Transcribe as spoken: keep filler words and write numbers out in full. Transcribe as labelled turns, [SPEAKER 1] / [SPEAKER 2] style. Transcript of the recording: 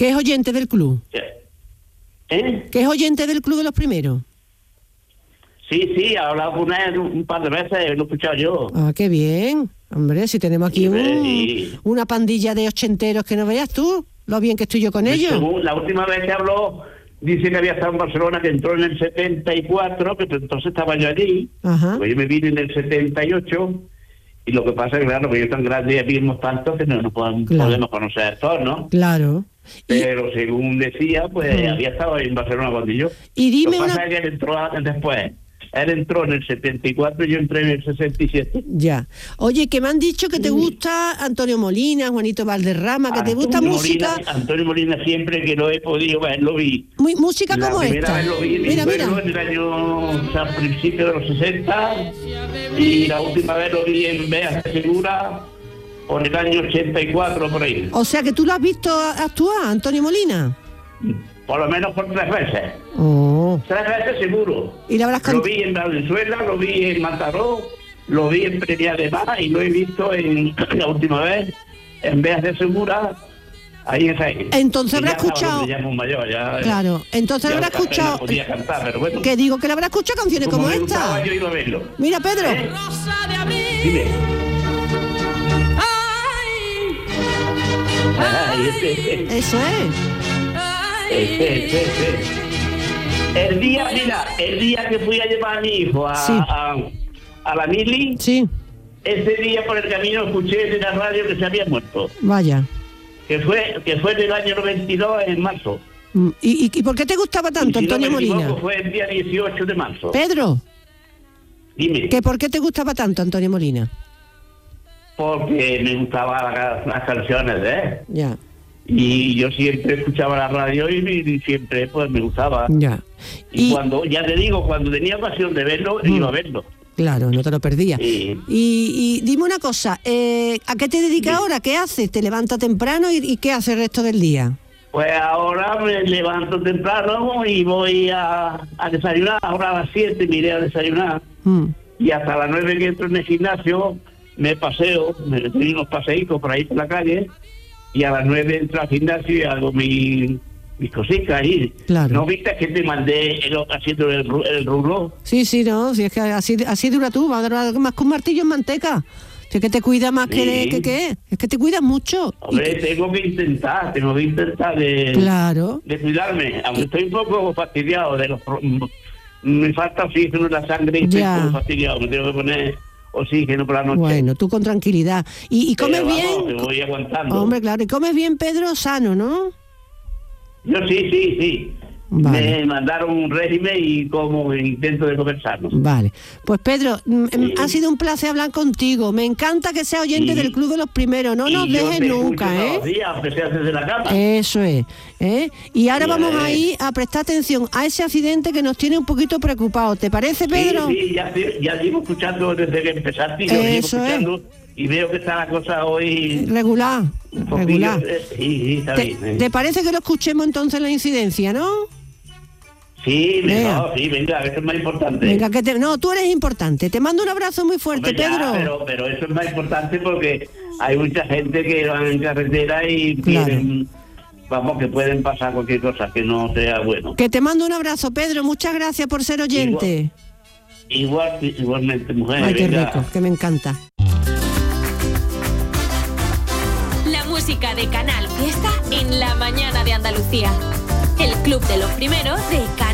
[SPEAKER 1] ¿Que es oyente del club?
[SPEAKER 2] ¿Eh?
[SPEAKER 1] ¿Que es oyente del Club de los Primeros?
[SPEAKER 2] Sí, sí, he hablado con él un par de veces, lo he escuchado yo.
[SPEAKER 1] Ah, qué bien. Hombre, si tenemos aquí
[SPEAKER 2] Sí,
[SPEAKER 1] un,
[SPEAKER 2] sí.
[SPEAKER 1] una pandilla de ochenteros que no veas tú, lo bien que estoy yo con ellos.
[SPEAKER 2] Según la última vez que habló, dice que había estado en Barcelona, que entró en el setenta y cuatro, que entonces estaba yo allí.
[SPEAKER 1] Ajá.
[SPEAKER 2] Pues yo me vine en el setenta y ocho, y lo que pasa es que, claro, que yo tan grande y vivimos tanto que no nos podemos,
[SPEAKER 1] Claro.
[SPEAKER 2] podemos conocer a todos, ¿no?
[SPEAKER 1] Claro. Y,
[SPEAKER 2] Pero según decía, pues
[SPEAKER 1] Mm.
[SPEAKER 2] había estado en Barcelona cuando yo.
[SPEAKER 1] y dime
[SPEAKER 2] Lo que pasa
[SPEAKER 1] una...
[SPEAKER 2] es que él entró a- después. Él entró en el setenta y cuatro y yo entré en el sesenta y siete.
[SPEAKER 1] Ya. Oye, que me han dicho que te
[SPEAKER 2] Sí.
[SPEAKER 1] gusta Antonio Molina, Juanito Valderrama, que te gusta
[SPEAKER 2] Antonio
[SPEAKER 1] música...
[SPEAKER 2] Molina, Antonio Molina, siempre que lo he podido ver, lo vi.
[SPEAKER 1] Muy, música
[SPEAKER 2] La
[SPEAKER 1] como
[SPEAKER 2] primera
[SPEAKER 1] esta.
[SPEAKER 2] vez lo vi en
[SPEAKER 1] Mira,
[SPEAKER 2] verlo
[SPEAKER 1] mira.
[SPEAKER 2] en el año, o sea, a principios de los sesenta, y la última vez lo vi en Bea Segura por el año ochenta y cuatro, por ahí.
[SPEAKER 1] O sea, que tú lo has visto actuar, Antonio Molina.
[SPEAKER 2] Por lo menos por tres veces.
[SPEAKER 1] Oh.
[SPEAKER 2] Tres veces seguro.
[SPEAKER 1] Y la habrás
[SPEAKER 2] Lo
[SPEAKER 1] cantado.
[SPEAKER 2] vi en Valenzuela, lo vi en Mataró, lo vi en Premia de Mar y lo he visto en la última vez en Bea de Segura, ahí en Jaén.
[SPEAKER 1] Entonces
[SPEAKER 2] Y
[SPEAKER 1] habrá
[SPEAKER 2] ya estaba
[SPEAKER 1] escuchado-
[SPEAKER 2] donde ya es muy mayor, ya,
[SPEAKER 1] Claro, entonces
[SPEAKER 2] ya
[SPEAKER 1] habrá
[SPEAKER 2] apenas
[SPEAKER 1] escuchado...
[SPEAKER 2] podía cantar, pero bueno.
[SPEAKER 1] Que digo que le habrá escuchado canciones como,
[SPEAKER 2] me
[SPEAKER 1] esta.
[SPEAKER 2] gustaba, yo iba a verlo.
[SPEAKER 1] Mira, Pedro.
[SPEAKER 2] ¿Eh?
[SPEAKER 3] Rosa de abril.
[SPEAKER 2] Dime.
[SPEAKER 3] Ay,
[SPEAKER 2] Ay, este, este,
[SPEAKER 1] Eso es.
[SPEAKER 2] este, este, este. El día, mira, el día que fui a llevar a mi hijo a,
[SPEAKER 1] Sí.
[SPEAKER 2] a, a la Mili,
[SPEAKER 1] Sí,
[SPEAKER 2] ese día por el camino escuché en la radio que se había muerto.
[SPEAKER 1] vaya.
[SPEAKER 2] Que fue, que fue en el año noventa y dos, en marzo.
[SPEAKER 1] Mm, ¿Y, y, y por qué te gustaba tanto,
[SPEAKER 2] Y si
[SPEAKER 1] Antonio
[SPEAKER 2] no me
[SPEAKER 1] Molina?
[SPEAKER 2] equivoco, fue el día dieciocho de marzo.
[SPEAKER 1] Pedro,
[SPEAKER 2] Dime.
[SPEAKER 1] ¿que por qué te gustaba tanto, Antonio Molina?
[SPEAKER 2] Porque me gustaban las, las canciones de él.
[SPEAKER 1] Ya,
[SPEAKER 2] Y yo siempre escuchaba la radio y, y siempre pues me gustaba.
[SPEAKER 1] ya.
[SPEAKER 2] Y,
[SPEAKER 1] Y,
[SPEAKER 2] cuando, ya te digo, cuando tenía ocasión de verlo,
[SPEAKER 1] Mm.
[SPEAKER 2] iba a verlo.
[SPEAKER 1] claro, no te lo perdías.
[SPEAKER 2] Sí.
[SPEAKER 1] Y, y dime una cosa, eh, ¿a qué te dedicas
[SPEAKER 2] Sí.
[SPEAKER 1] ahora? ¿Qué haces? ¿Te levantas temprano y, y qué haces el resto del día?
[SPEAKER 2] Pues ahora me levanto temprano y voy a, a desayunar. Ahora a las siete me iré a desayunar.
[SPEAKER 1] Mm,
[SPEAKER 2] Y hasta las nueve que entro en el gimnasio, me paseo, me doy unos paseitos por ahí por la calle. Y a las nueve entro al gimnasio y hago mi, mis cositas ahí.
[SPEAKER 1] Claro.
[SPEAKER 2] ¿No viste que te mandé el, haciendo el, ru- el rublo?
[SPEAKER 1] Sí, sí, no, si es que así, así dura tú, va a durar más que un martillo en manteca. Si es que te cuida más
[SPEAKER 2] Sí.
[SPEAKER 1] que, que qué, es que te cuidas mucho. Y
[SPEAKER 2] Hombre,
[SPEAKER 1] que-
[SPEAKER 2] tengo que intentar, tengo que intentar de,
[SPEAKER 1] claro.
[SPEAKER 2] de cuidarme. Aunque estoy un poco fastidiado de los... pro- Me falta oxígeno en la sangre y estoy
[SPEAKER 1] Ya.
[SPEAKER 2] un poco fastidiado. Me tengo que poner oxígeno por la noche.
[SPEAKER 1] Bueno, tú con tranquilidad. ¿Y, y comes
[SPEAKER 2] Pero vamos,
[SPEAKER 1] bien?
[SPEAKER 2] que voy aguantando.
[SPEAKER 1] Hombre, claro, y comes bien, Pedro, sano, ¿no?
[SPEAKER 2] Yo sí, sí, sí.
[SPEAKER 1] Vale.
[SPEAKER 2] Me mandaron un régimen y como intento de comer sano.
[SPEAKER 1] Vale. Pues Pedro, mm,
[SPEAKER 2] Sí.
[SPEAKER 1] ha sido un placer hablar contigo. Me encanta que sea oyente
[SPEAKER 2] Sí.
[SPEAKER 1] del Club de los Primeros. No
[SPEAKER 2] Y
[SPEAKER 1] nos
[SPEAKER 2] yo
[SPEAKER 1] dejes
[SPEAKER 2] te
[SPEAKER 1] nunca,
[SPEAKER 2] escucho todos los
[SPEAKER 1] ¿eh?
[SPEAKER 2] días, aunque sea desde la cama.
[SPEAKER 1] Eso es. ¿eh? Y ahora
[SPEAKER 2] Bien.
[SPEAKER 1] vamos a ir a prestar atención a ese accidente que nos tiene un poquito preocupados. ¿Te parece, Pedro?
[SPEAKER 2] Sí, sí, ya, ya llevo escuchando desde que empezaste, yo llevo
[SPEAKER 1] Eso es.
[SPEAKER 2] escuchando y veo que está la cosa hoy
[SPEAKER 1] Regular,
[SPEAKER 2] un poquillo,
[SPEAKER 1] regular.
[SPEAKER 2] eh, sí, sí, está
[SPEAKER 1] ¿Te,
[SPEAKER 2] bien. eh.
[SPEAKER 1] te parece que lo escuchemos entonces en la incidencia, no?
[SPEAKER 2] Sí,
[SPEAKER 1] Venga.
[SPEAKER 2] mejor, sí, venga, eso es más importante.
[SPEAKER 1] Venga, que te... No, tú eres importante. Te mando un abrazo muy fuerte,
[SPEAKER 2] Hombre, ya,
[SPEAKER 1] Pedro.
[SPEAKER 2] pero, pero eso es más importante porque hay mucha gente que va en carretera y
[SPEAKER 1] Claro.
[SPEAKER 2] quieren, vamos, que pueden pasar cualquier cosa que no sea bueno.
[SPEAKER 1] Que te mando un abrazo, Pedro. Muchas gracias por ser oyente.
[SPEAKER 2] Igual, igualmente, mujer.
[SPEAKER 1] Ay, qué
[SPEAKER 2] venga.
[SPEAKER 1] rico, que me encanta.
[SPEAKER 4] La música de Canal Fiesta en la mañana de Andalucía. El Club de los Primeros de Canal